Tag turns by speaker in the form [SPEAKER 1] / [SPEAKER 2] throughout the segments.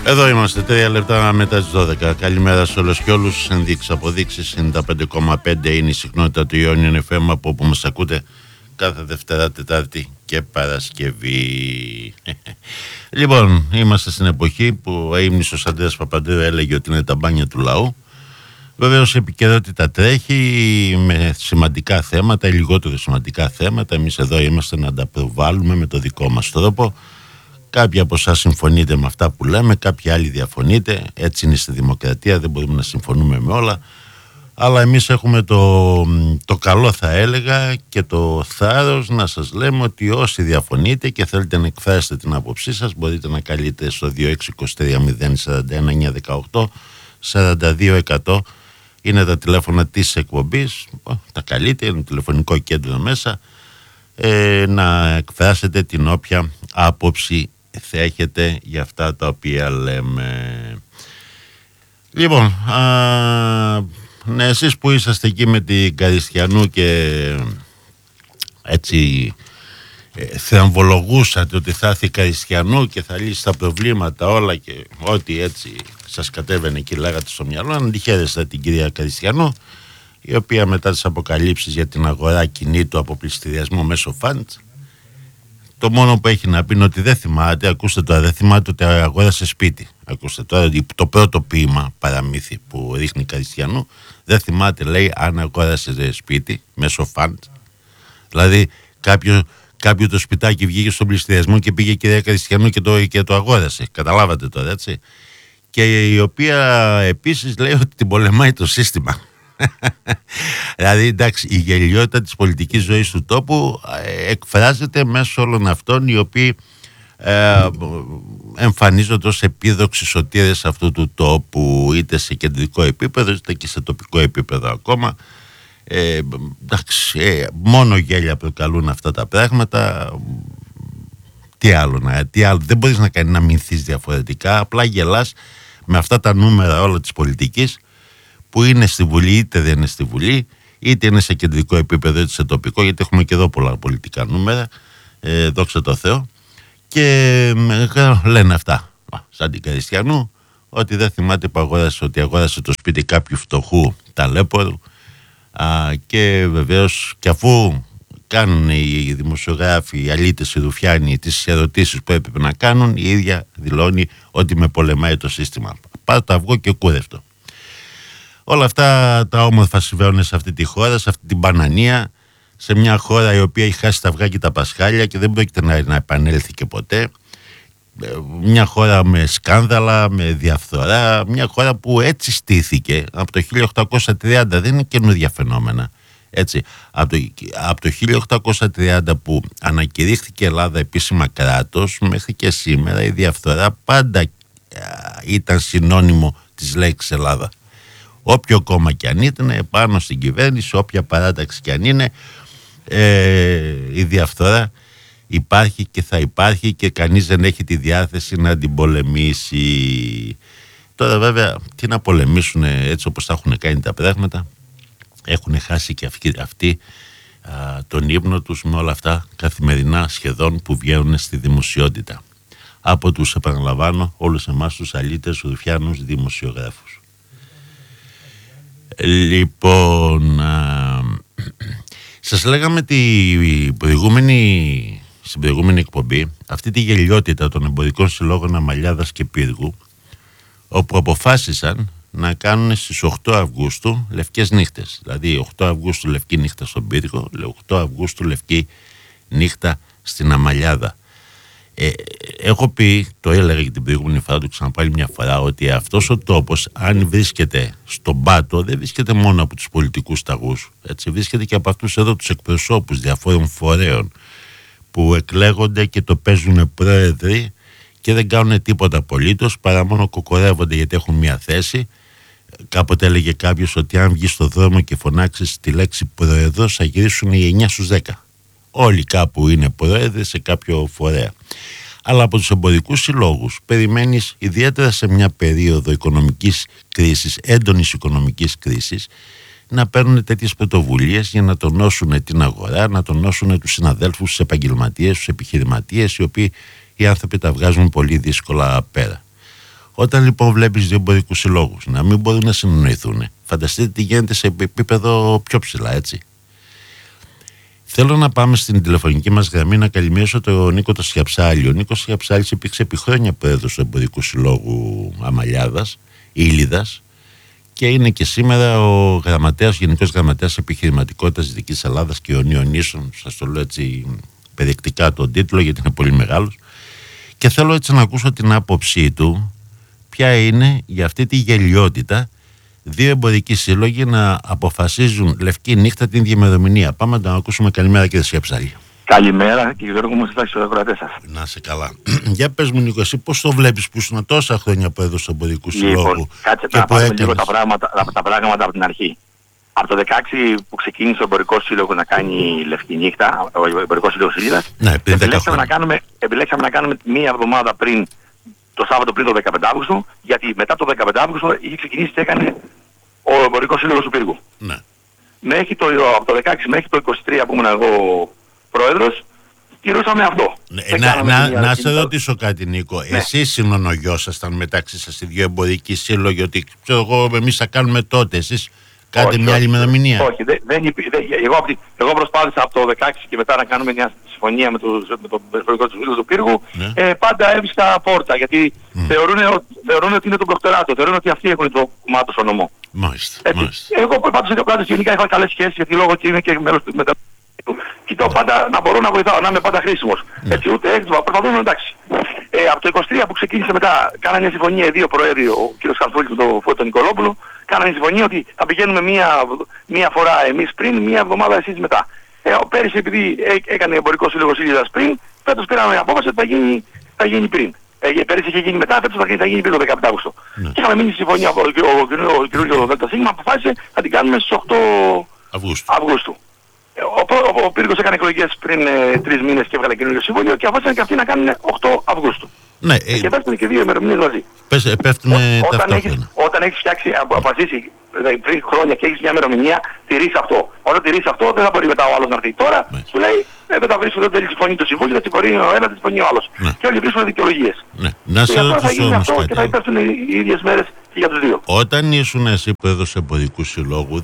[SPEAKER 1] Εδώ είμαστε 3 λεπτά μετά τις 12. Καλημέρα σε όλους και όλους. Ενδείξεις, αποδείξεις. 95,5 είναι η συχνότητα του Ionian FM, από όπου μας ακούτε κάθε Δευτέρα, Τετάρτη και Παρασκευή. Λοιπόν, είμαστε στην εποχή που ο ύμνησος Ανδρέας Παπαντρέου έλεγε ότι είναι τα μπάνια του λαού. Βεβαίως η επικαιρότητα τρέχει με σημαντικά θέματα ή λιγότερο σημαντικά θέματα. Εμείς εδώ είμαστε να τα προβάλλουμε με το δικό μας τρόπο. Κάποιοι από εσάς συμφωνείτε με αυτά που λέμε, κάποιοι άλλοι διαφωνείτε. Έτσι είναι στη δημοκρατία, δεν μπορούμε να συμφωνούμε με όλα. Αλλά εμείς έχουμε το καλό, θα έλεγα, και το θάρρος να σας λέμε ότι όσοι διαφωνείτε και θέλετε να εκφράσετε την άποψή σας, μπορείτε να καλείτε στο 2623 041 918 42%. Είναι τα τηλέφωνα της εκπομπής, τα καλείτε, είναι το τηλεφωνικό κέντρο μέσα, να εκφράσετε την όποια άποψη θα έχετε για αυτά τα οποία λέμε. Λοιπόν, ναι, εσείς που είσαστε εκεί με την Καριστιανού και έτσι θεαμβολογούσατε ότι θα έρθει Καριστιανού και θα λύσει τα προβλήματα όλα και ό,τι έτσι σας κατέβαινε και λέγατε στο μυαλό, να τη χαίρεστε την κυρία Καριστιανού, η οποία μετά τις αποκαλύψεις για την αγορά κινήτου από πληστηριασμό μέσω φαντ, το μόνο που έχει να πει είναι ότι δεν θυμάται, ακούστε τώρα, δεν θυμάται ότι αγόρασε σπίτι. Ακούστε τώρα, το πρώτο ποίημα παραμύθι που ρίχνει Καριστιανού, δεν θυμάται, λέει, αν αγόρασε σπίτι μέσω φαντ. Δηλαδή κάποιο το σπιτάκι βγήκε στον πληστηριασμό και πήγε η κυρία Καριστιανού και το αγόρασε. Καταλάβατε τώρα, έτσι. Και η οποία επίσης λέει ότι την πολεμάει το σύστημα. Δηλαδή, εντάξει, η γελιότητα της πολιτικής ζωής του τόπου εκφράζεται μέσω όλων αυτών οι οποίοι εμφανίζονται ως επίδοξοι σωτήρες αυτού του τόπου, είτε σε κεντρικό επίπεδο είτε και σε τοπικό επίπεδο ακόμα. Εντάξει, μόνο γέλια προκαλούν αυτά τα πράγματα. Τι άλλο, δεν μπορείς να μηνθείς διαφορετικά, απλά γελάς με αυτά τα νούμερα όλα της πολιτικής που είναι στη Βουλή είτε δεν είναι στη Βουλή, είτε είναι σε κεντρικό επίπεδο είτε σε τοπικό, γιατί έχουμε και εδώ πολλά πολιτικά νούμερα, δόξα τω Θεώ, και λένε αυτά σαν την Καριστιανού, ότι δεν θυμάται που αγόρασε το σπίτι κάποιου φτωχού ταλέπορου, και βεβαίως και αφού κάνουν οι δημοσιογράφοι, οι αλήτες, οι ρουφιάνοι τις ερωτήσεις που έπρεπε να κάνουν, η ίδια δηλώνει ότι με πολεμάει το σύστημα. Πάρ' το αυγό και κούρευτο. Όλα αυτά τα όμορφα συμβαίνουν σε αυτή τη χώρα, σε αυτή την μπανανία, σε μια χώρα η οποία έχει χάσει τα αυγά και τα πασχάλια και δεν πρόκειται να επανέλθει και ποτέ. Μια χώρα με σκάνδαλα, με διαφθορά, μια χώρα που έτσι στήθηκε από το 1830, δεν είναι καινούργια φαινόμενα. Έτσι, από το 1830 που ανακηρύχθηκε η Ελλάδα επίσημα κράτος μέχρι και σήμερα, η διαφθορά πάντα ήταν συνώνυμο της λέξης Ελλάδα. Όποιο κόμμα κι αν ήταν πάνω στην κυβέρνηση, όποια παράταξη κι αν είναι, η διαφθορά υπάρχει και θα υπάρχει και κανείς δεν έχει τη διάθεση να την πολεμήσει. Τώρα βέβαια τι να πολεμήσουν, έτσι όπως τα έχουν κάνει τα πράγματα, έχουν χάσει και αυτοί τον ύπνο τους με όλα αυτά καθημερινά σχεδόν που βγαίνουν στη δημοσιότητα από τους, επαναλαμβάνω, όλους εμάς τους αλήτες, ρουφιάνους, δημοσιογράφους. Λοιπόν, σας λέγαμε στην προηγούμενη εκπομπή αυτή τη γελιότητα των εμπορικών συλλόγων Αμαλιάδας και Πύργου, όπου αποφάσισαν να κάνουν στις 8 Αυγούστου λευκές νύχτες. Δηλαδή 8 Αυγούστου λευκή νύχτα στον Πύργο, 8 Αυγούστου λευκή νύχτα στην Αμαλιάδα. Έχω πει, το έλεγα και την προηγούμενη φορά, το ξαναπάλι μια φορά, ότι αυτός ο τόπος, αν βρίσκεται στον πάτο, δεν βρίσκεται μόνο από τους πολιτικούς ταγούς, έτσι, βρίσκεται και από αυτούς εδώ τους εκπροσώπους διαφόρων φορέων που εκλέγονται και το παίζουν πρόεδροι και δεν κάνουν τίποτα απολύτως παρά μόνο κοκορεύονται γιατί έχουν μια θέση. Κάποτε έλεγε κάποιος ότι αν βγει στο δρόμο και φωνάξεις τη λέξη πρόεδρος θα γυρίσουν οι 9 στους 10. Όλοι κάπου είναι πρόεδροι σε κάποιο φορέα. Αλλά από τους εμπορικούς συλλόγους περιμένεις, ιδιαίτερα σε μια περίοδο οικονομικής κρίσης, έντονης οικονομικής κρίσης, να παίρνουν τέτοιες πρωτοβουλίες για να τονώσουν την αγορά, να τονώσουν τους συναδέλφους, τους επαγγελματίες, τους επιχειρηματίες, οι οποίοι οι άνθρωποι τα βγάζουν πολύ δύσκολα πέρα. Όταν λοιπόν βλέπεις δύο εμπορικούς συλλόγους να μην μπορούν να συνεννοηθούν, φανταστείτε τι γίνεται σε επίπεδο πιο ψηλά, έτσι. Θέλω να πάμε στην τηλεφωνική μας γραμμή να καλημερίσω τον Νίκο το Σιαψάλη. Ο Νίκος Σιαψάλης υπήρξε επί χρόνια πρόεδρος του Εμπορικού Συλλόγου Αμαλιάδας, Ήλιδας, και είναι και σήμερα ο Γενικός Γραμματέας Επιχειρηματικότητας Δυτικής Ελλάδας και Ιωνίων Νήσων. Σας το λέω έτσι περιεκτικά τον τίτλο, γιατί είναι πολύ μεγάλος. Και θέλω έτσι να ακούσω την άποψή του, ποια είναι για αυτή τη γελιότητα δύο εμπορικοί σύλλογοι να αποφασίζουν λευκή νύχτα την ίδια ημερομηνία. Πάμε να τον ακούσουμε. Καλημέρα, κύριε Σιαψάλη.
[SPEAKER 2] Καλημέρα και Γιώργο μου, στους ακροατές σας.
[SPEAKER 1] Να είσαι καλά. Για πες μου, Νίκο, εσύ πώς το βλέπεις που ήσουν τόσα χρόνια πρόεδρος του Εμπορικού Συλλόγου?
[SPEAKER 2] Κάτσε να πάρουμε λίγο τα πράγματα από την αρχή. Από το 2016 που ξεκίνησε ο Εμπορικός Σύλλογος να κάνει λευκή νύχτα, ο Εμπορικός Σύλλογος Ήλιδας, επιλέξαμε να κάνουμε μία εβδομάδα πριν, το Σάββατο πριν το 15 Αύγουστο, γιατί μετά το 15 Αύγουστο είχε ξεκινήσει και έκανε ο Εμπορικός Σύλλογος του Πύργου.
[SPEAKER 1] Ναι.
[SPEAKER 2] Από το 16 μέχρι το 23 που ήμουν εγώ πρόεδρος, κυρώσαμε αυτό.
[SPEAKER 1] Να σε ρωτήσω κάτι, Νίκο. Ναι. Εσείς συνονογιώσασταν μεταξύ σας οι δύο εμπορικοί σύλλογοι ότι ξέρω εγώ εμείς θα κάνουμε τότε, εσείς κάνετε μια άλλη ημερομηνία?
[SPEAKER 2] Όχι, εγώ προσπάθησα από το 16 και μετά να κάνουμε μια συμφωνία με τον Εμπορικό Σύλλογο του Πύργου. Ναι. Πάντα έβρισκα πόρτα, γιατί θεωρούν ότι είναι το προκτεράτο, θεωρούν ότι αυτοί έχουν το κομμάτι στο νομό.
[SPEAKER 1] Μάλιστα.
[SPEAKER 2] Εγώ πάντως ο κράτος γενικά είχα καλές σχέσεις, γιατί λόγω και είμαι και μέρος του κοιτάω πάντα να μπορώ να βοηθάω, να είμαι πάντα χρήσιμος. Έτσι, ούτε έξω, προσπαθούμε εντάξει. Από το 23 που ξεκίνησε μετά, κάνανε μια συμφωνία οι δύο προέδροι, ο κ. Καρθούλης με τον Φώτο Νικολόπουλο, κάνανε συμφωνία ότι θα πηγαίνουμε μία φορά εμείς πριν, μία εβδομάδα εσείς μετά. Πέρυσι επειδή έκανε Εμπορικός Σύλλογος Ήλιδας πριν, φέτος πήραμε απόφαση ότι θα γίνει πριν. Πέρυσι είχε γίνει μετά, φέτος θα γίνει πριν το 15 Αύγουστο. Και είχαμε μείνει στη συμφωνία, ο κ. ΔΣ αποφάσισε να την κάνουμε στις 8 Αυγούστου. Ο Πύργος έκανε εκλογές πριν 3 μήνες και έβγαλε καινούριο συμβόλαιο και αποφάσισαν και αυτοί να κάνουν 8 Αυγούστου.
[SPEAKER 1] Ναι,
[SPEAKER 2] και πέφτουν και δύο ημερομηνίες μαζί.
[SPEAKER 1] Πέφτουν ταυτόχρονα.
[SPEAKER 2] Όταν έχεις αποφασίσει πριν χρόνια και έχεις μια ημερομηνία, τηρείς αυτό. Όταν τηρείς αυτό δεν θα μπορεί μετά ο άλλος να έρθει. Τώρα σου λέει δεν θα βρίσκω, δεν θέλει συμφωνεί το Συμβούλιο, δεν συμφωνεί ο ένας, δεν συμφωνεί ο άλλος. Και όλοι βρίσκουν δικαιολογίες.
[SPEAKER 1] Να σε ρωτήσω όμως κάτι.
[SPEAKER 2] Και θα υπεύθουν οι ίδιες μέρες και για τους δύο.
[SPEAKER 1] Όταν ήσουν εσύ πρόεδρος Εμπορικού Συλλόγου,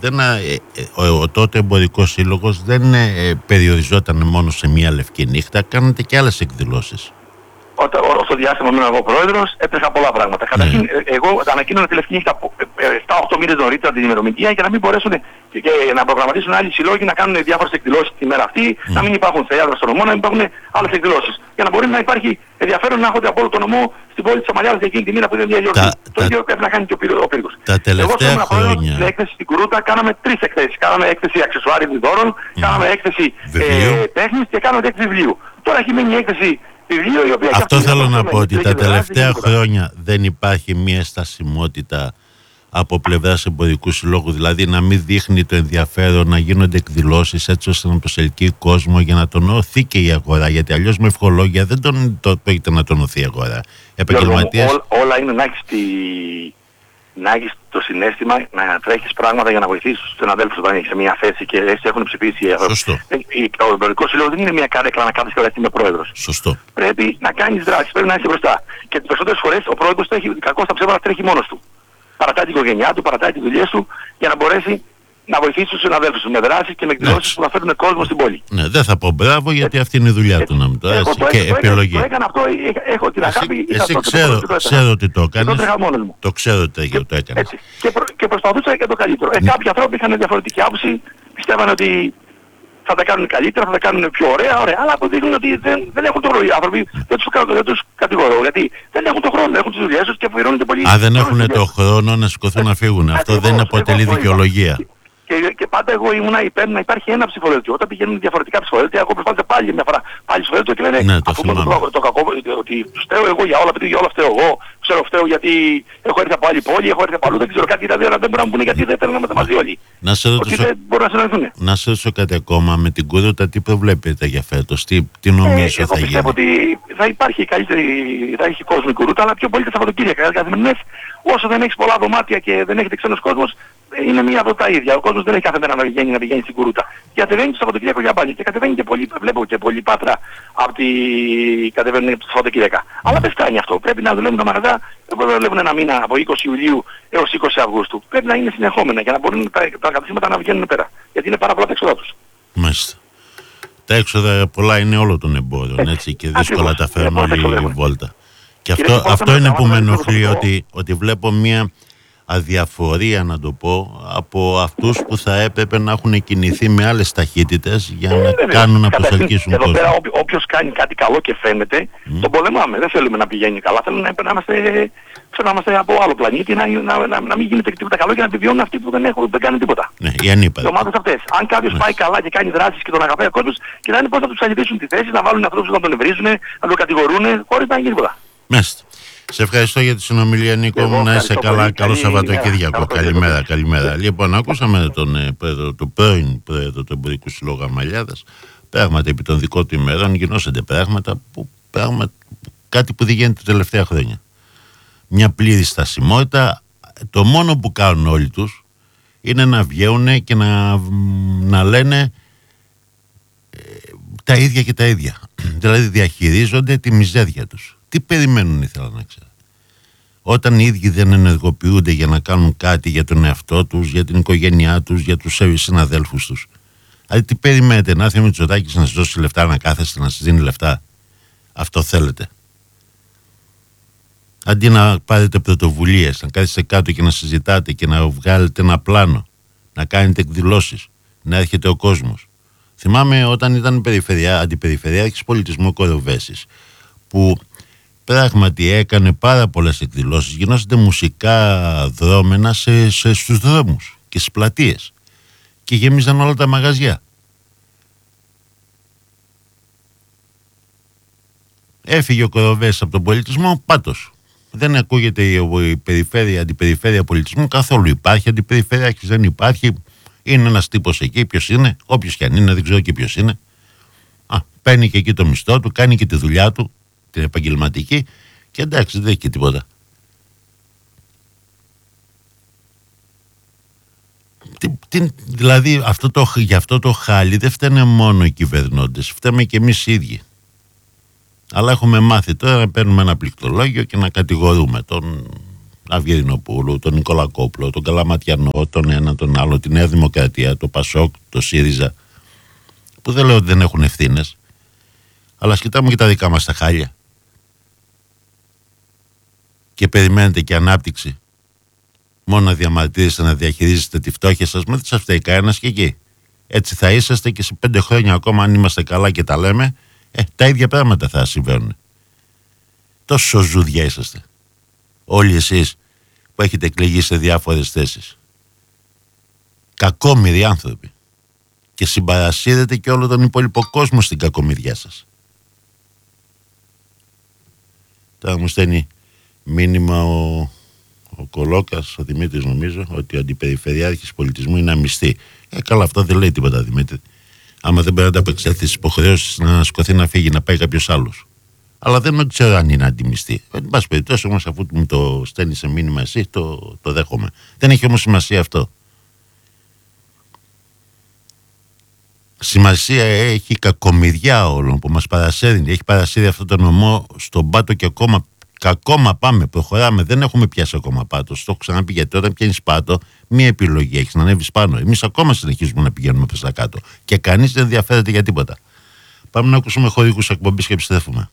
[SPEAKER 1] ο τότε Εμπορικός Σύλλογος δεν περιοριζόταν μόνο σε μία λευκή νύχτα, κάνατε και άλλες εκδηλώσεις.
[SPEAKER 2] Στο διάστημα ήμουν εγώ πρόεδρος, έτρεχα πολλά πράγματα. Καταρχήν, εγώ ανακοίνωνα τη λευκή νύχτα 7-8 μήνες νωρίτερα την ημερομηνία για να μην μπορέσουν και να προγραμματίσουν άλλοι συλλόγοι να κάνουν διάφορες εκδηλώσεις τη μέρα αυτή, να μην υπάρχουν θεάτρα στο νομό, να μην υπάρχουν άλλες εκδηλώσεις. Για να μπορεί να υπάρχει ενδιαφέρον να έρχονται από όλο το νομό στην πόλη της Αμαλιάδας για εκείνη τη μήνα που είναι μια γιορτή. Το ίδιο πρέπει να κάνει και ο Πύργος.
[SPEAKER 1] Τα τελευταία χρόνια.
[SPEAKER 2] Στην έκθεση στην Κουρούτα κάναμε 3 εκθέσεις. Κάναμε έκθεση αξεσουάρι δώρων, κάναμε έκθεση τέχνης και κάναμε έκθεση βιβλίου. Τώρα έχει μείνει η έκθεση.
[SPEAKER 1] Αυτό θέλω να πω, ότι τα τελευταία χρόνια δεν υπάρχει μια στασιμότητα από πλευράς Εμπορικού Συλλόγου, δηλαδή να μην δείχνει το ενδιαφέρον να γίνονται εκδηλώσεις έτσι ώστε να προσελκύει κόσμο για να τονωθεί και η αγορά, γιατί αλλιώς με ευχολόγια δεν πρόκειται να τονωθεί η αγορά. Επαγγελματίες...
[SPEAKER 2] Όλα είναι να έχεις το συναίσθημα να τρέχεις πράγματα για να βοηθήσεις τους συναδέλφους όταν έχεις σε μια θέση και έτσι έχουν ψηφίσει.
[SPEAKER 1] Σωστό.
[SPEAKER 2] Ο Εμπορικός Σύλλογος δεν είναι μια κάρεκλα να κάθεσαι και να είμαι πρόεδρος.
[SPEAKER 1] Σωστό.
[SPEAKER 2] Πρέπει να κάνεις δράσεις, πρέπει να είσαι μπροστά. Και τις περισσότερες φορές ο πρόεδρος κακώς τα ψέματα τρέχει μόνος του. Παρατάει την οικογένειά του, παρατάει τις δουλειές του για να μπορέσει να βοηθήσει τους συναδέλφους με δράσεις και με εκδηλώσεις που θα φέρουν κόσμο στην πόλη.
[SPEAKER 1] Ναι, δεν θα πω μπράβο γιατί αυτή είναι η δουλειά του να μου το έτσι. Και επιλογή.
[SPEAKER 2] Το έκανα αυτό, έχω την αγάπη.
[SPEAKER 1] Εσύ ξέρω ότι το έκανες. Το ξέρω ότι το έκανες.
[SPEAKER 2] Και προσπαθούσα για το καλύτερο. Κάποιοι άνθρωποι είχαν διαφορετική άποψη, πιστεύανε ότι θα τα κάνουν καλύτερα, θα τα κάνουν πιο ωραία, αλλά αποδείχνουν ότι δεν έχουν το χρόνο. Οι άνθρωποι δεν τους κατηγορώ, γιατί δεν έχουν το χρόνο, έχουν τις δουλειές τους και αφιερώνονται πολύ.
[SPEAKER 1] Αν δεν έχουν το χρόνο να σηκωθούν να φύγουν, αυτό δεν αποτελεί δικαιολογία.
[SPEAKER 2] Και πάντα εγώ ήμουνα υπέρ να υπάρχει ένα ψηφοδέλτιο. Όταν πηγαίνουν διαφορετικά ψηφοδέλτια, εγώ προσπάθησα πάλι μια φορά πάλι ψηφοδέλτιο και λένε το κακό, ότι φταίω εγώ για όλα, για όλα φταίω εγώ, φταίω γιατί έχω έρθει από άλλη πόλη, έχω έρθει από αλλού, δεν ξέρω κάτι, δηλαδή δεν μπορούν να μου πούνε γιατί δεν θέλουν να είμαστε μαζί όλοι.
[SPEAKER 1] Να σε ρωτήσω κάτι ακόμα, με την Κουρούτα τι προβλέπετε για φέτος, τι νομίζω θα γίνει?
[SPEAKER 2] Πιστεύω ότι θα υπάρχει θα έχει κόσμο η Κουρούτα, αλλά πιο πολύ τα Σαββατοκύριακα. Καθημερινές, όσο δεν έχεις πολλά δωμάτια και δεν έχετε ξένος κόσμος, είναι μία από τα ίδια. Ο κόσμος δεν έχει κάθε μέρα να πηγαίνει στην Κουρούτα. Και κατεβαίνει το Σαββατοκύριακο για μπάνιο. Και κατεβαίνει και πολύ, βλέπω και πολύ Πάτρα από τη κατεβαίνουν το Σαββατοκύριακα. Αλλά δεν φτάνει αυτό. Πρέπει να δουλεύουν τα μαγαζιά, δεν δουλεύουν ένα μήνα από 20 Ιουλίου έως 20 Αυγούστου. Πρέπει να είναι συνεχόμενα για να μπορούν τα καταστήματα να βγαίνουν πέρα. Γιατί είναι πάρα πολλά τα έξοδα τους.
[SPEAKER 1] Μάλιστα. Τα έξοδα πολλά είναι όλων των εμπόριων, έτσι, και δύσκολα τα φέρνουν όλη η βόλτα. Και αυτό είναι που με ενοχλεί, ότι βλέπω μια αδιαφορία, να το πω, από αυτούς που θα έπρεπε να έχουν κινηθεί με άλλες ταχύτητες για να κάνουν να προσελκύσουν κόσμο.
[SPEAKER 2] Εδώ πέρα όποιος κάνει κάτι καλό και φαίνεται, τον πολεμάμε. Δεν θέλουμε να πηγαίνει καλά, θέλουμε να είμαστε από άλλο πλανήτη, να μην γίνεται τίποτα καλό και να επιβιώνουν αυτοί που δεν κάνουν τίποτα.
[SPEAKER 1] Ναι, οι ανύπαρκτοι.
[SPEAKER 2] Οι ομάδες αυτές. Αν κάποιος πάει καλά και κάνει δράσεις και τον αγαπάει ο κόσμος, κοιτάνε πώς θα τους ανεβήσουν τη θέση, να βάλουν ανθρώπους να τον ευρίζουν, να τον κατηγορούν, χωρίς να γίνει τίποτα.
[SPEAKER 1] Μάλιστα. Σε ευχαριστώ για τη συνομιλία, Νίκο μου. Να είσαι καλά. Καλό Σαββατοκύριακο. Καλημέρα. Λοιπόν, ακούσαμε τον πρώην πρόεδρο του Εμπορικού Συλλόγου Αμαλιάδας. Πράγματι, επί των δικών του ημερών γινώσανται πράγματα κάτι που δεν γίνεται τα τελευταία χρόνια. Μια πλήρη στασιμότητα. Το μόνο που κάνουν όλοι τους είναι να βγαίνουν και να λένε τα ίδια και τα ίδια. Δηλαδή διαχειρίζονται τη μιζέρια τους. Τι περιμένουν, ήθελα να ξέρω. Όταν οι ίδιοι δεν ενεργοποιούνται για να κάνουν κάτι για τον εαυτό τους, για την οικογένειά τους, για τους συναδέλφους τους. Δηλαδή τι περιμένετε, να έρθει ο Μητσοτάκης να σας δώσει λεφτά, να κάθεστε να σας δίνει λεφτά? Αυτό θέλετε? Αντί να πάρετε πρωτοβουλίες, να κάθεστε κάτω και να συζητάτε και να βγάλετε ένα πλάνο, να κάνετε εκδηλώσεις, να έρχεται ο κόσμος. Θυμάμαι όταν ήταν αντιπεριφερειάρχης πολιτισμού Κοροβέσης, που πράγματι έκανε πάρα πολλές εκδηλώσεις, γινόσατε μουσικά δρόμενα στους δρόμους και στις πλατείες και γέμιζαν όλα τα μαγαζιά. Έφυγε ο Κοροβέσης από τον πολιτισμό, πάτος. Δεν ακούγεται η αντιπεριφέρεια πολιτισμού καθόλου. Υπάρχει αντιπεριφερειάρχης, δεν υπάρχει. Είναι ένας τύπος εκεί, ποιος είναι, όποιος κι αν είναι, δεν ξέρω και ποιος είναι. Παίρνει και εκεί το μισθό του, κάνει και τη δουλειά του, την επαγγελματική, και εντάξει, δεν έχει και τίποτα. Δηλαδή γι' αυτό το χάλι δεν φταίνε μόνο οι κυβερνώντες, φταίμε και εμείς οι ίδιοι. Αλλά έχουμε μάθει τώρα να παίρνουμε ένα πληκτρολόγιο και να κατηγορούμε τον Αυγερινοπούλου, τον Νικολακόπουλο, τον Καλαματιανό, τον ένα, τον άλλο, τη Νέα Δημοκρατία, το Πασόκ, το ΣΥΡΙΖΑ, που δεν λέω ότι δεν έχουν ευθύνες, αλλά σκητάμε και τα δικά μας τα χάλια. Και περιμένετε και ανάπτυξη. Μόνο να διαμαρτύρεστε, να διαχειρίζεστε τη φτώχεια σας, δεν σας φταίει κανένας και εκεί. Έτσι θα είσαστε και σε 5 χρόνια ακόμα, αν είμαστε καλά και τα λέμε, τα ίδια πράγματα θα συμβαίνουν. Τόσο ζούδια είσαστε. Όλοι εσείς που έχετε εκλεγεί σε διάφορες θέσεις. Κακόμοιροι άνθρωποι. Και συμπαρασύρετε και όλο τον υπόλοιπο κόσμο στην κακομοιριά σας. Τώρα μου στέλνει μήνυμα ο Κολόκας, ο Δημήτρης νομίζω, ότι ο αντιπεριφερειάρχης πολιτισμού είναι αμυστή. Καλά, αυτό δεν λέει τίποτα, Δημήτρη. Άμα δεν πρέπει να τα απεξέλθει στις υποχρεώσεις, να σηκωθεί να φύγει, να πάει κάποιος άλλος. Αλλά δεν ξέρω αν είναι αντιμιστή. Εν πάση περιπτώσει, όμως, αφού μου το στέλνει σε μήνυμα εσύ, το δέχομαι. Δεν έχει όμως σημασία αυτό. Σημασία έχει η κακομοιριά όλων που μας παρασέρνει. Έχει παρασύρει αυτό το νομό στον πάτο και ακόμα πάμε, προχωράμε. Δεν έχουμε πιάσει ακόμα πάτο. Το έχω ξαναπεί, γιατί όταν πιάνεις πάτο, μία επιλογή έχεις, να ανέβεις πάνω. Εμείς ακόμα συνεχίζουμε να πηγαίνουμε προς τα κάτω. Και κανείς δεν ενδιαφέρεται για τίποτα. Πάμε να ακούσουμε χορηγούς εκπομπής και επιστρέφουμε.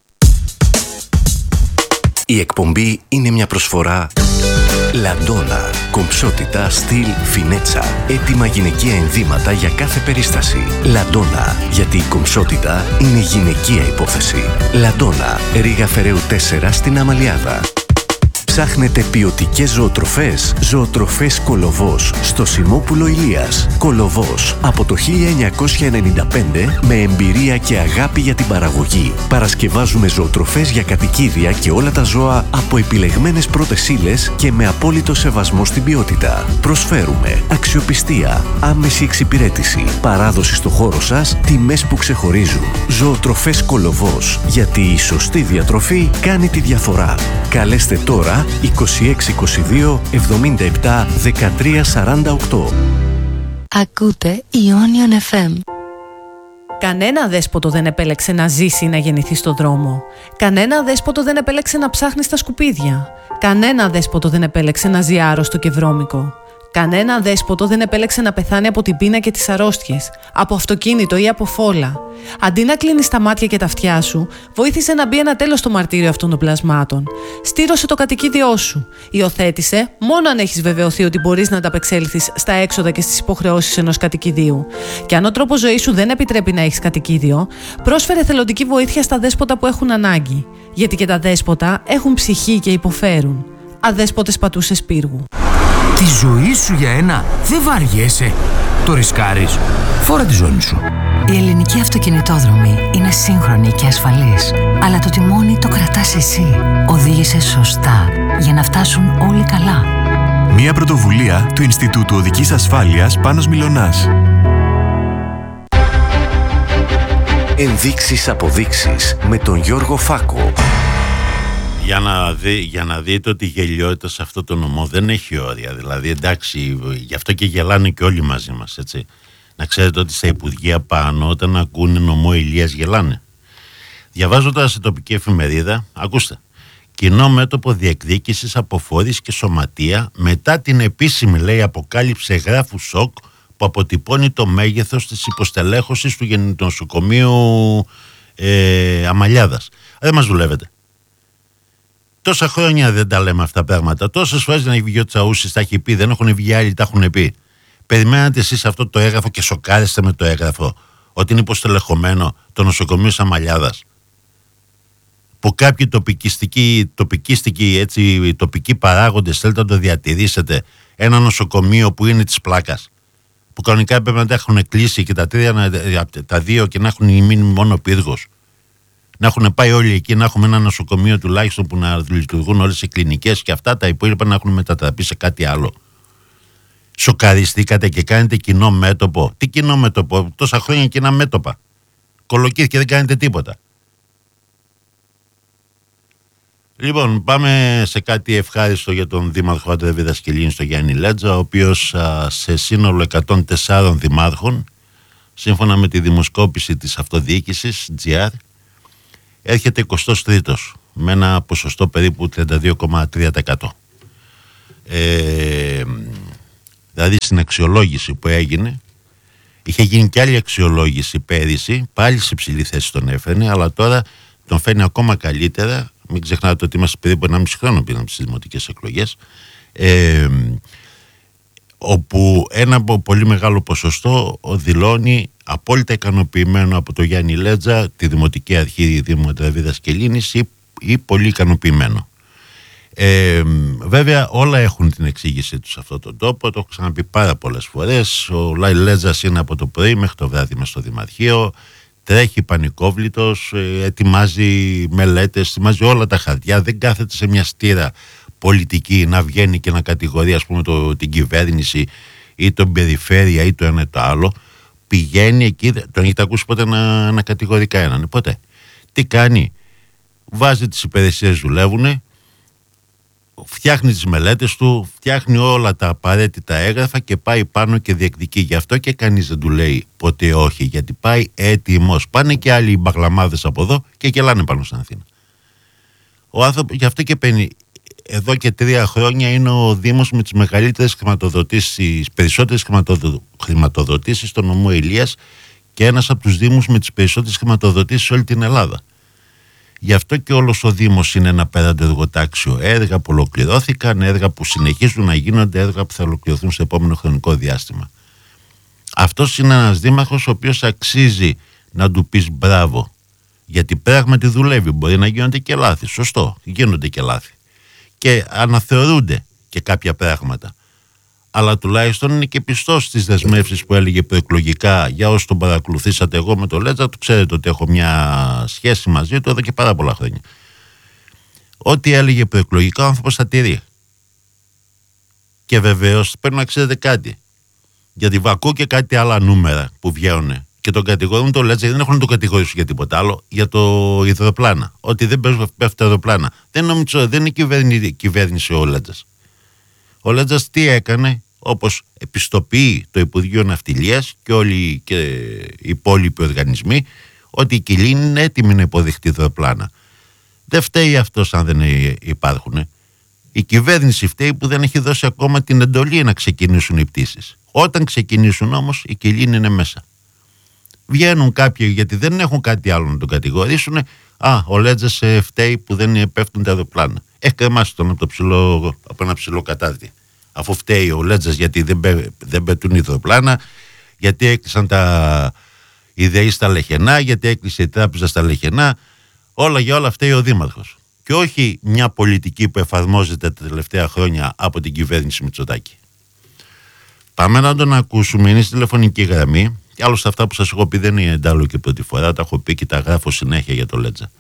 [SPEAKER 3] Η εκπομπή είναι μια προσφορά Λαντόνα. Κομψότητα, στυλ, φινέτσα. Έτοιμα γυναικεία ενδύματα για κάθε περίσταση. Λαντόνα. Γιατί η κομψότητα είναι γυναικεία υπόθεση. Λαντόνα. Ρήγα Φεραίου 4 στην Αμαλιάδα. Ψάχνετε ποιοτικές ζωοτροφές? Ζωοτροφές Κολοβός στο Σιμόπουλο Ηλίας. Κολοβός από το 1995 με εμπειρία και αγάπη για την παραγωγή. Παρασκευάζουμε ζωοτροφές για κατοικίδια και όλα τα ζώα από επιλεγμένες πρώτες ύλες και με απόλυτο σεβασμό στην ποιότητα. Προσφέρουμε αξιοπιστία, άμεση εξυπηρέτηση, παράδοση στο χώρο σας, τιμές που ξεχωρίζουν. Ζωοτροφές Κολοβός, γιατί η σωστή διατροφή κάνει τη διαφορά. Καλέστε τώρα 2622 77 13 48.
[SPEAKER 4] Ακούτε Ionian FM.
[SPEAKER 5] Κανένα δέσποτο δεν επέλεξε να ζήσει ή να γεννηθεί στο δρόμο. Κανένα δέσποτο δεν επέλεξε να ψάχνει στα σκουπίδια. Κανένα δέσποτο δεν επέλεξε να ζει άρρωστο και βρώμικο. Κανένα δέσποτο δεν επέλεξε να πεθάνει από την πείνα και τις αρρώστιες, από αυτοκίνητο ή από φόλα. Αντί να κλείνεις τα μάτια και τα αυτιά σου, βοήθησε να μπει ένα τέλος στο μαρτύριο αυτών των πλασμάτων. Στήρωσε το κατοικίδιό σου. Υιοθέτησε μόνο αν έχεις βεβαιωθεί ότι μπορείς να ανταπεξέλθεις στα έξοδα και στις υποχρεώσεις ενός κατοικιδίου. Και αν ο τρόπος ζωής σου δεν επιτρέπει να έχεις κατοικίδιο, πρόσφερε θελοντική βοήθεια στα δέσποτα που έχουν ανάγκη. Γιατί και τα δέσποτα έχουν ψυχή και υποφέρουν. Αδέσποτες πατούσες πύργου.
[SPEAKER 6] Τη ζωή σου για ένα δεν βαριέσαι. Το ρισκάρεις. Φόρα τη ζώνη σου.
[SPEAKER 7] Η ελληνική αυτοκινητόδρομη είναι σύγχρονη και ασφαλής. Αλλά το τιμόνι το κρατάς εσύ. Οδήγησε σωστά για να φτάσουν όλοι καλά.
[SPEAKER 8] Μια πρωτοβουλία του Ινστιτούτου Οδικής Ασφάλειας Πάνος Μιλωνάς.
[SPEAKER 3] Ενδείξεις αποδείξεις με τον Γιώργο Φάκο.
[SPEAKER 1] Για να δείτε ότι η γελιότητα σε αυτό το νομό δεν έχει όρια. Δηλαδή, εντάξει, γι' αυτό και γελάνε και όλοι μαζί μας, έτσι. Να ξέρετε ότι στα Υπουργεία πάνω, όταν ακούνε νομό Ηλίας, γελάνε. Διαβάζοντας σε τοπική εφημερίδα, ακούστε, κοινό μέτωπο διεκδίκησης, αποφόρηση και σωματεία μετά την επίσημη, λέει, αποκάλυψη εγγράφου ΣΟΚ που αποτυπώνει το μέγεθος της υποστελέχωσης του νοσοκομείου Αμαλιάδας. Δεν μας δουλεύετε. Τόσα χρόνια δεν τα λέμε αυτά τα πράγματα. Τόσες φορές δεν έχει βγει ο Τσαούσης, τα έχει πει, δεν έχουν βγει άλλοι, τα έχουν πει. Περιμένατε εσείς αυτό το έγγραφο και σοκάρεστε με το έγγραφο ότι είναι υποστελεχωμένο το νοσοκομείο Αμαλιάδας. Που κάποιοι τοπικοί παράγοντες θέλετε να το διατηρήσετε. Ένα νοσοκομείο που είναι της πλάκας. Που κανονικά πρέπει να τα έχουν κλείσει και τα δύο και να έχουν μείνει μόνο πύργος. Να έχουν πάει όλοι εκεί, να έχουμε ένα νοσοκομείο τουλάχιστον που να λειτουργούν όλες οι κλινικές και αυτά, τα υπόλοιπα να έχουν μετατραπεί σε κάτι άλλο. Σοκαριστήκατε και κάνετε κοινό μέτωπο. Τι κοινό μέτωπο, τόσα χρόνια κοινά μέτωπα. Κολοκύθ και δεν κάνετε τίποτα. Λοιπόν, πάμε σε κάτι ευχάριστο για τον Δήμαρχο Άντρε Διδασκελίνη στο Γιάννη Λέτζα, ο οποίος σε σύνολο 104 δημάρχων, σύμφωνα με τη δημοσκόπηση της αυτοδιοίκησης GR, έρχεται 23ος με ένα ποσοστό περίπου 32,3%. Δηλαδή στην αξιολόγηση που έγινε, είχε γίνει και άλλη αξιολόγηση πέρυσι, πάλι σε υψηλή θέση τον έφερνε, αλλά τώρα τον φέρνει ακόμα καλύτερα. Μην ξεχνάτε ότι είμαστε περίπου 1,5 χρόνο πριν από τις δημοτικές εκλογές, όπου ένα πολύ μεγάλο ποσοστό δηλώνει απόλυτα ικανοποιημένο από το Γιάννη Λέτζα, τη Δημοτική Αρχή Δήμου Δασκελίνης ή πολύ ικανοποιημένο. Βέβαια όλα έχουν την εξήγησή τους σε αυτόν τον τόπο, το έχω ξαναπεί πάρα πολλές φορές. Ο Λάι Λέτζας είναι από το πρωί μέχρι το βράδυ μες στο Δημαρχείο, τρέχει πανικόβλητος, ετοιμάζει μελέτες, ετοιμάζει όλα τα χαρτιά, δεν κάθεται σε μια στήρα πολιτική να βγαίνει και να κατηγορεί, ας πούμε, την κυβέρνηση ή τον περιφέρεια ή το ένα ή το άλλο. Πηγαίνει εκεί, τον έχετε ακούσει ποτέ να κατηγορεί κανέναν? Ποτέ. Τι κάνει? Βάζει τις υπηρεσίες, δουλεύουνε, φτιάχνει τις μελέτες του, φτιάχνει όλα τα απαραίτητα έγγραφα και πάει πάνω και διεκδικεί. Γι' αυτό και κανείς δεν του λέει ποτέ όχι, γιατί πάει έτοιμος. Πάνε και άλλοι μπαγλαμάδες από εδώ και γελάνε πάνω στην Αθήνα. Ο άνθρωπος, γι' αυτό και παίρνει. Εδώ και 3 χρόνια είναι ο Δήμος με τις μεγαλύτερες χρηματοδοτήσεις, περισσότερες χρηματοδοτήσεις στο νομό Ηλίας και ένας από τους Δήμους με τις περισσότερες χρηματοδοτήσεις σε όλη την Ελλάδα. Γι' αυτό και όλος ο Δήμος είναι ένα πέραντο εργοτάξιο. Έργα που ολοκληρώθηκαν, έργα που συνεχίζουν να γίνονται, έργα που θα ολοκληρωθούν στο επόμενο χρονικό διάστημα. Αυτός είναι ένας δήμαρχος ο οποίος αξίζει να του πεις μπράβο. Γιατί πράγματι δουλεύει. Μπορεί να γίνονται και λάθη. Σωστό, γίνονται και λάθη. Και αναθεωρούνται και κάποια πράγματα. Αλλά τουλάχιστον είναι και πιστός στις δεσμεύσεις που έλεγε προεκλογικά. Για όσοι τον παρακολουθήσατε, εγώ με το Λέτζα, του ξέρετε ότι έχω μια σχέση μαζί του εδώ και πάρα πολλά χρόνια. Ό,τι έλεγε προεκλογικά, ο άνθρωπος θα τηρεί. Και βεβαίως πρέπει να ξέρετε κάτι. Γιατί ακούω και κάτι άλλα νούμερα που βγαίνουν και τον κατηγορούν το Λέτζα, δεν έχουν να τον κατηγορήσουν για τίποτα άλλο, για το υδροπλάνα. Ότι δεν πέφτουν τα υδροπλάνα. Δεν είναι κυβέρνηση ο Λέτζας. Ο Λέτζας τι έκανε, όπως επιστοποιεί το Υπουργείο Ναυτιλίας και όλοι και οι υπόλοιποι οργανισμοί, ότι η Κιλίνη είναι έτοιμη να υποδεχτεί υδροπλάνα. Δεν φταίει αυτός αν δεν υπάρχουν. Η κυβέρνηση φταίει που δεν έχει δώσει ακόμα την εντολή να ξεκινήσουν οι πτήσεις. Όταν ξεκινήσουν όμως, η Κιλίνη είναι μέσα. Βγαίνουν κάποιοι γιατί δεν έχουν κάτι άλλο να τον κατηγορήσουν. Ο Λέτζας φταίει που δεν πέφτουν τα αεροπλάνα. Κρεμάσει τον από ένα ψηλό κατάρτι. Αφού φταίει ο Λέτζας γιατί δεν πετούν οι αεροπλάνα, γιατί έκλεισαν οι ΔΕΗ στα Λεχενά, γιατί έκλεισε η τράπεζα στα Λεχενά. Όλα για όλα φταίει ο Δήμαρχος. Και όχι μια πολιτική που εφαρμόζεται τα τελευταία χρόνια από την κυβέρνηση Μητσοτάκη. Πάμε να τον ακούσουμε. Είναι στη τηλεφωνική γραμμή. Και άλλωστε αυτά που σας έχω πει δεν είναι εντάλλου και πρώτη φορά. Τα έχω πει και τα γράφω συνέχεια για το Λέτζα.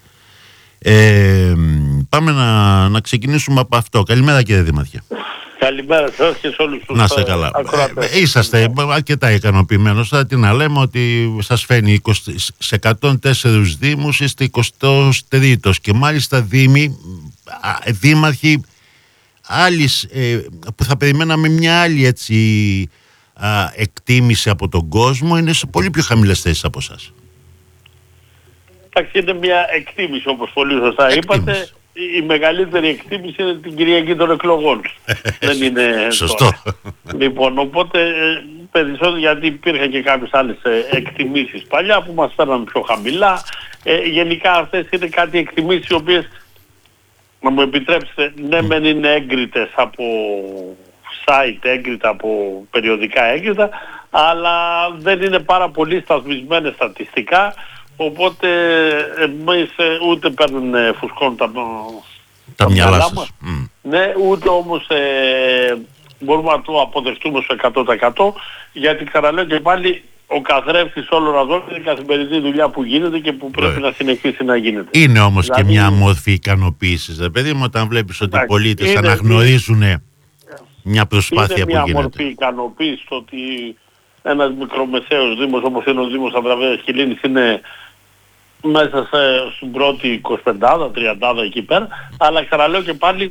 [SPEAKER 1] Πάμε να ξεκινήσουμε από αυτό. Καλημέρα κύριε Δήμαρχε.
[SPEAKER 9] Καλημέρα σας και σε όλους τους
[SPEAKER 1] να είστε καλά. Είσαστε αρκετά ικανοποιημένος. Τι να λέμε ότι σας φαίνει σε 104 δήμους είστε 23ος και μάλιστα δήμαρχοι άλλης, που θα περιμέναμε μια άλλη έτσι εκτίμηση από τον κόσμο, είναι σε πολύ πιο χαμηλές θέσεις από εσάς.
[SPEAKER 9] Εντάξει, είναι μια εκτίμηση όπως πολύ σωστά είπατε. Η μεγαλύτερη εκτίμηση είναι την Κυριακή των εκλογών. Δεν είναι
[SPEAKER 1] σωστό.
[SPEAKER 9] Λοιπόν, οπότε περισσότερο γιατί υπήρχαν και κάποιες άλλες εκτιμήσεις παλιά που μας φέρναν πιο χαμηλά. Γενικά αυτές είναι κάτι εκτιμήσεις οι οποίες, να μου επιτρέψετε, ναι μεν είναι έγκριτες από site, έγκριτα από περιοδικά έγκριτα, αλλά δεν είναι πάρα πολύ σταθμισμένες στατιστικά. Οπότε εμείς ούτε φουσκώνουν τα μυαλά μας, ναι, ούτε όμως μπορούμε να το αποδεχτούμε στο 100%, γιατί ξαναλέω και πάλι ο καθρέφτης όλων αυτών είναι η καθημερινή δουλειά που γίνεται και που πρέπει να συνεχίσει να γίνεται.
[SPEAKER 1] Είναι όμως δηλαδή, και μια μορφή ικανοποίησης, παιδί μου, όταν βλέπεις ότι οι πολίτες αναγνωρίζουν μια προσπάθεια που γίνεται.
[SPEAKER 9] Είναι μια μορφή ικανοποίησης ότι ένας μικρομεσαίος δήμος όπως είναι ο Δήμος Ανδραβέας Κιλίνης είναι μέσα στην πρώτη 25, 30 εκεί πέρα, αλλά ξαναλέω και πάλι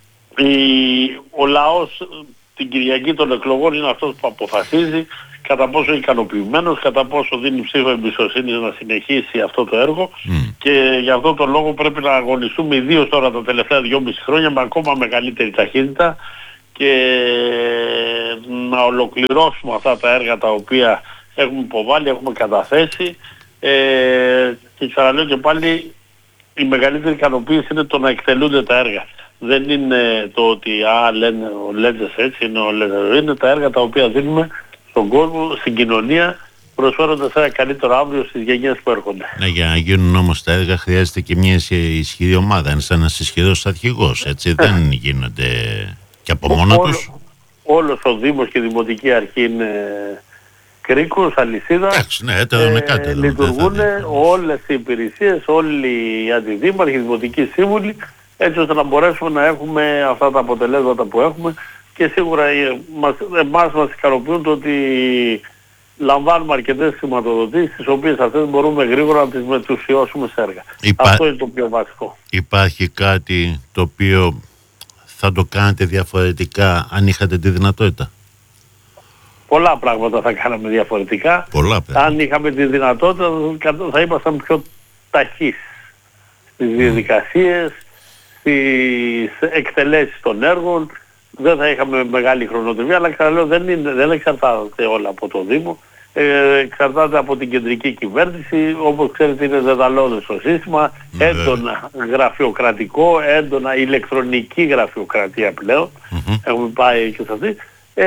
[SPEAKER 9] ο λαός την Κυριακή των εκλογών είναι αυτός που αποφασίζει κατά πόσο είναι ικανοποιημένος, κατά πόσο δίνει ψήφο εμπιστοσύνη να συνεχίσει αυτό το έργο και για αυτό το λόγο πρέπει να αγωνιστούμε ιδίως τώρα τα τελευταία 2,5 χρόνια με ακόμα μεγαλύτερη ταχύτητα και να ολοκληρώσουμε αυτά τα έργα τα οποία έχουμε υποβάλει, έχουμε καταθέσει. Και ξαναλέω και πάλι η μεγαλύτερη ικανοποίηση είναι το να εκτελούνται τα έργα. Δεν είναι το ότι λένε ο Λέτζας έτσι, είναι τα έργα τα οποία δίνουμε στον κόσμο, στην κοινωνία, προσφέροντας ένα καλύτερο αύριο στις γενιές που έρχονται.
[SPEAKER 1] Ναι, για να γίνουν όμως τα έργα χρειάζεται και μια ισχυρή ομάδα, είναι σαν ένας ισχυρός αρχηγός, έτσι δεν γίνονται και από μόνο τους.
[SPEAKER 9] Όλος ο Δήμος και η Δημοτική Αρχή είναι κρίκος, αλυσίδα. Λειτουργούν όλες οι υπηρεσίες, όλοι οι αντιδήμαρχοι, οι δημοτικοί σύμβουλοι, έτσι ώστε να μπορέσουμε να έχουμε αυτά τα αποτελέσματα που έχουμε και σίγουρα εμάς μας ικανοποιούν το ότι λαμβάνουμε αρκετές χρηματοδοτήσεις, τις οποίες αυτές μπορούμε γρήγορα να τις μετουσιώσουμε σε έργα. Αυτό είναι το πιο βασικό.
[SPEAKER 1] Υπάρχει κάτι το οποίο θα το κάνετε διαφορετικά αν είχατε τη δυνατότητα?
[SPEAKER 9] Πολλά πράγματα θα κάναμε διαφορετικά. Αν είχαμε τη δυνατότητα θα ήμασταν πιο ταχείς στις διαδικασίες, στις εκτελέσεις των έργων. Δεν θα είχαμε μεγάλη χρονοτριβία, αλλά ξαναλέω δεν εξαρτάται όλα από το Δήμο. Εξαρτάται από την κεντρική κυβέρνηση. Όπως ξέρετε είναι δεδαλώδες το σύστημα, έντονα γραφειοκρατικό, έντονα ηλεκτρονική γραφειοκρατία πλέον. Έχουμε πάει και σε αυτή.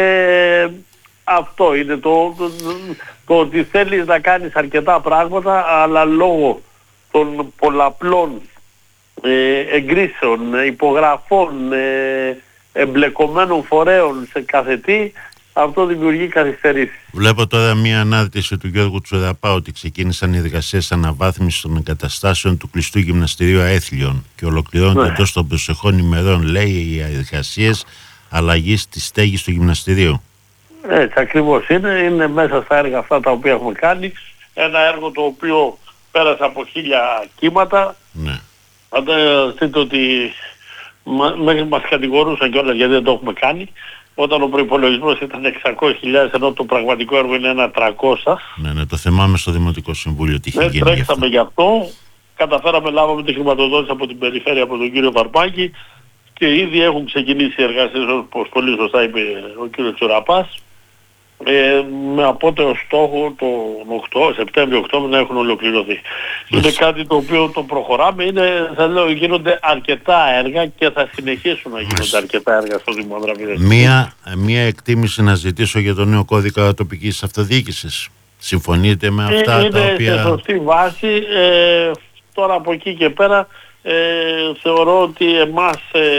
[SPEAKER 9] Αυτό είναι το ότι θέλεις να κάνεις αρκετά πράγματα, αλλά λόγω των πολλαπλών εγκρίσεων, υπογραφών, εμπλεκομένων φορέων σε κάθε τι, αυτό δημιουργεί καθυστερήσεις.
[SPEAKER 1] Βλέπω τώρα μια ανάρτηση του Γιώργου Τσουραπά ότι ξεκίνησαν οι εργασίες αναβάθμισης των εγκαταστάσεων του κλειστού γυμναστηρίου Αέθλιων και ολοκληρώνονται εντός των προσεχών ημερών, λέει, οι εργασίες αλλαγής της στέγης του γυμναστηρίου.
[SPEAKER 9] Έτσι ακριβώς είναι μέσα στα έργα αυτά τα οποία έχουμε κάνει. ένα έργο το οποίο πέρασε από 1000 κύματα.
[SPEAKER 1] Ναι.
[SPEAKER 9] Φανταστείτε ότι μας κατηγορούσαν κιόλας γιατί δεν το έχουμε κάνει, όταν ο προϋπολογισμός ήταν 600.000 ενώ το πραγματικό έργο είναι ένα 300.
[SPEAKER 1] Ναι, το θυμάμαι στο Δημοτικό Συμβούλιο τι είχε γίνει.
[SPEAKER 9] Τρέξαμε γι' αυτό, καταφέραμε, λάβαμε τη χρηματοδότηση από την περιφέρεια, από τον κύριο Βαρπάκη, και ήδη έχουν ξεκινήσει οι εργασίες, όπως πολύ σωστά είπε ο κύριος Τσουραπάς, με απότερο στόχο τον Σεπτέμβριο-Οκτώβριο να έχουν ολοκληρωθεί. Είναι κάτι το οποίο το προχωράμε, θα λέω, γίνονται αρκετά έργα και θα συνεχίσουν να γίνονται αρκετά έργα στο Δήμο Ανδραμίδας.
[SPEAKER 1] Μία εκτίμηση να ζητήσω για το νέο κώδικα τοπικής αυτοδιοίκησης. Συμφωνείτε με αυτά τα οποία...
[SPEAKER 9] Είναι σε σωστή βάση. Τώρα από εκεί και πέρα θεωρώ ότι εμάς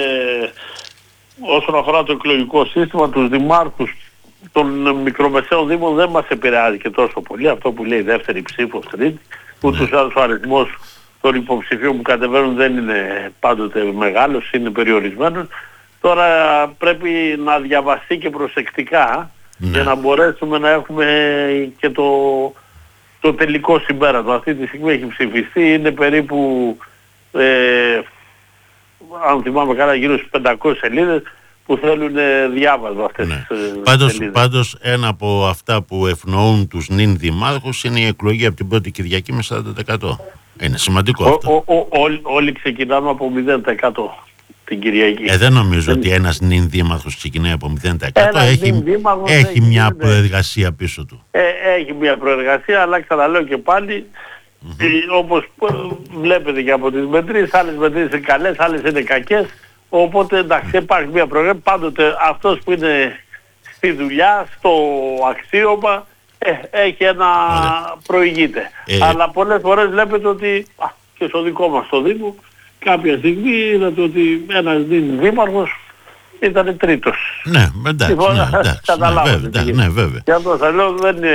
[SPEAKER 9] όσον αφορά το εκλογικό σύστημα, τους δημάρχους των μικρομεσαίων δήμων δεν μας επηρεάζει και τόσο πολύ. Αυτό που λέει δεύτερη ψήφος, τρίτη, ούτως άλλως ο αριθμός των υποψηφίων που κατεβαίνουν δεν είναι πάντοτε μεγάλος, είναι περιορισμένος. Τώρα πρέπει να διαβαστεί και προσεκτικά για να μπορέσουμε να έχουμε και το τελικό συμπέρασμα. Αυτή τη στιγμή έχει ψηφιστεί, είναι περίπου, αν θυμάμαι καλά, γύρω στις 500 σελίδες που θέλουν διάβασμα αυτές τις σελίδες.
[SPEAKER 1] Πάντως ένα από αυτά που ευνοούν τους νυν δημάρχους είναι η εκλογή από την πρώτη Κυριακή με 40%. Είναι σημαντικό αυτό.
[SPEAKER 9] Όλοι ξεκινάμε από 0% την Κυριακή.
[SPEAKER 1] Δεν νομίζω ότι ένας νυν δήμαρχος ξεκινάει από 0%. Έχει μια προεργασία πίσω του.
[SPEAKER 9] Έχει μια προεργασία, αλλά ξαναλέω και πάλι, όπως βλέπετε και από τις μετρήσεις, άλλες μετρήσεις είναι καλές, άλλες είναι κακές. Οπότε εντάξει, υπάρχει μια προεργασία. Πάντοτε αυτός που είναι στη δουλειά, στο αξίωμα, έχει ένα προηγείται. Αλλά πολλές φορές βλέπετε ότι και στο δικό μας το Δήμο κάποια στιγμή είδατε ότι ένας δήμαρχος ήταν τρίτος.
[SPEAKER 1] Ναι, εντάξει, βέβαια.
[SPEAKER 9] Και αυτό θα λέω,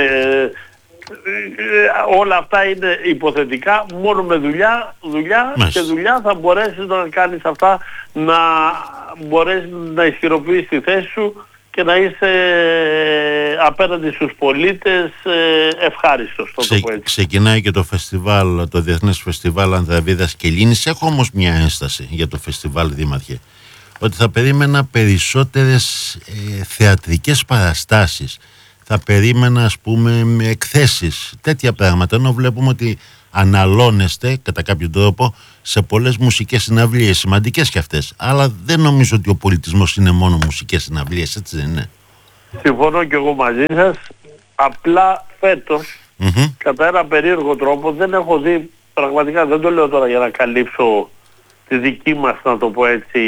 [SPEAKER 9] όλα αυτά είναι υποθετικά. Μόνο με δουλειά και δουλειά θα μπορέσεις να κάνεις αυτά, να μπορέσεις να ισχυροποιήσεις τη θέση σου και να είσαι απέναντι στους πολίτες ευχάριστος.
[SPEAKER 1] Ξεκινάει και το φεστιβάλ, το Διεθνές Φεστιβάλ Ανδραβίδας και Λίνης. Έχω όμως μια ένσταση για το φεστιβάλ, Δήμαρχε, ότι θα περίμενα περισσότερες θεατρικές παραστάσεις. Θα περίμενα, ας πούμε, με εκθέσεις, τέτοια πράγματα, ενώ βλέπουμε ότι αναλώνεστε κατά κάποιο τρόπο σε πολλές μουσικές συναυλίες, σημαντικές και αυτές. Αλλά δεν νομίζω ότι ο πολιτισμός είναι μόνο μουσικές συναυλίες, έτσι δεν είναι?
[SPEAKER 9] Συμφωνώ και εγώ μαζί σας. Απλά φέτος, κατά ένα περίεργο τρόπο, δεν έχω δει, πραγματικά δεν το λέω τώρα για να καλύψω τη δική μας, να το πω έτσι,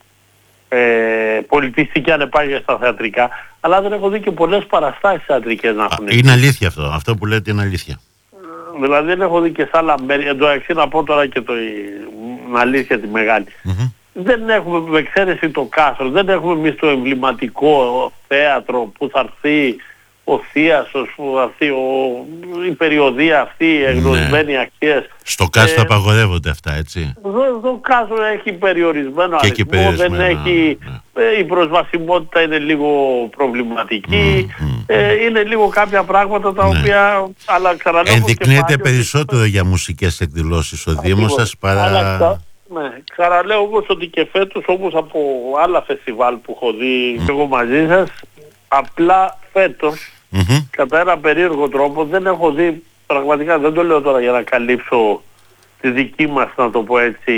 [SPEAKER 9] πολιτιστική ανεπάρκεια στα θεατρικά, αλλά δεν έχω δει και πολλές παραστάσεις θεατρικές να έχουν.
[SPEAKER 1] Είναι αλήθεια αυτό που λέτε είναι αλήθεια.
[SPEAKER 9] Δηλαδή δεν έχω δει και σε άλλα μέρη, εντάξει να πω τώρα και την αλήθεια τη μεγάλη. Δεν έχουμε, με εξαίρεση το Κάστρο, δεν έχουμε εμείς το εμβληματικό θέατρο που θα έρθει ο Θίασος, που θα έρθει η περιοδία αυτή, οι εγνωσμένοι αξίες.
[SPEAKER 1] Στο Κάστρο απαγορεύονται αυτά, έτσι?
[SPEAKER 9] Το Κάστρο έχει περιορισμένο αριθμό, δεν έχει, η προσβασιμότητα είναι λίγο προβληματική, είναι λίγο κάποια πράγματα τα οποία, αλλά ξαναλέω,
[SPEAKER 1] ενδεικνύεται περισσότερο για μουσικές εκδηλώσεις ο Δήμος σας παρά...
[SPEAKER 9] Ναι, ξαναλέω όμως ότι και φέτος, όπως από άλλα φεστιβάλ που έχω δει και εγώ μαζί σας, απλά φέτος, κατά ένα περίεργο τρόπο, δεν έχω δει, πραγματικά δεν το λέω τώρα για να καλύψω τη δική μας, να το πω έτσι,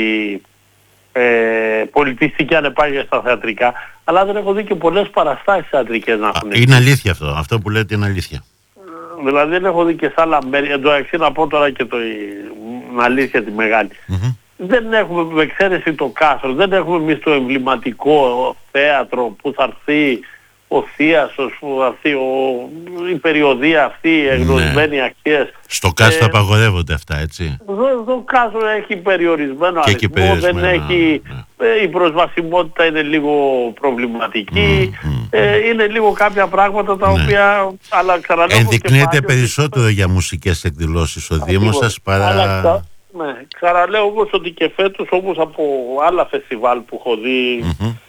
[SPEAKER 9] πολιτιστική ανεπάρκεια στα θεατρικά, αλλά δεν έχω δει και πολλές παραστάσεις θεατρικές να έχουν.
[SPEAKER 1] Είναι αλήθεια αυτό που λέτε είναι αλήθεια.
[SPEAKER 9] Δηλαδή δεν έχω δει και σε άλλα μέρη, εντάξει να πω τώρα και την αλήθεια τη μεγάλη. Δεν έχουμε, με εξαίρεση το Κάστρο, δεν έχουμε εμείς το εμβληματικό θέατρο που θα έρθει ο Θίασος, που θα έρθει η περιοδία αυτή, οι εγνωσμένοι αξίες.
[SPEAKER 1] Στο Κάστρο απαγορεύονται αυτά, έτσι?
[SPEAKER 9] Το Κάστρο έχει περιορισμένο αριθμό, δεν έχει, η προσβασιμότητα είναι λίγο προβληματική, είναι λίγο κάποια πράγματα τα οποία, αλλά ξαναλέω,
[SPEAKER 1] ενδεικνύεται περισσότερο για μουσικές εκδηλώσεις ο Δήμος σας παρά...
[SPEAKER 9] Ναι, ξαναλέω όμως ότι και φέτος, όπως από άλλα φεστιβάλ που έχω δει